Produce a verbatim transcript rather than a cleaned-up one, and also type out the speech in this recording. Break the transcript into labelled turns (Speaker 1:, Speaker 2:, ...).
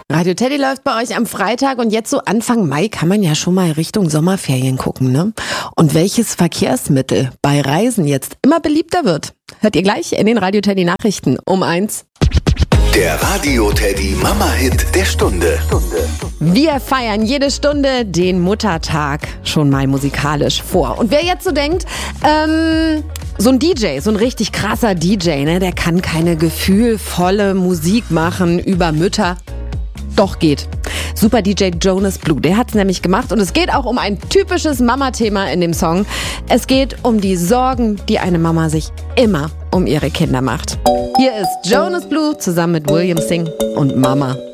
Speaker 1: Radio Teddy läuft bei euch am Freitag und jetzt so Anfang Mai kann man ja schon mal Richtung Sommerferien gucken, ne? Und welches Verkehrsmittel bei Reisen jetzt immer beliebter wird, hört ihr gleich in den Radio Teddy Nachrichten um eins.
Speaker 2: Der Radio Teddy Mama-Hit der Stunde.
Speaker 1: Wir feiern jede Stunde den Muttertag schon mal musikalisch vor. Und wer jetzt so denkt, ähm, so ein D J, so ein richtig krasser D J, ne, der kann keine gefühlvolle Musik machen über Mütter. Doch geht. Super D J Jonas Blue, der hat's nämlich gemacht und es geht auch um ein typisches Mama-Thema in dem Song. Es geht um die Sorgen, die eine Mama sich immer um ihre Kinder macht. Hier ist Jonas Blue zusammen mit William Singh und Mama.